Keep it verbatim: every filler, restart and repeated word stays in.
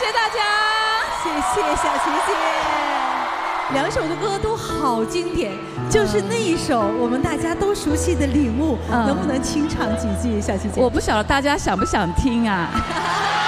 谢大家， 谢谢小琪姐。两首的歌都好经典，就是那一首我们大家都熟悉的《领悟》，能不能清唱几句，小琪姐？ 我不晓得大家想不想听啊。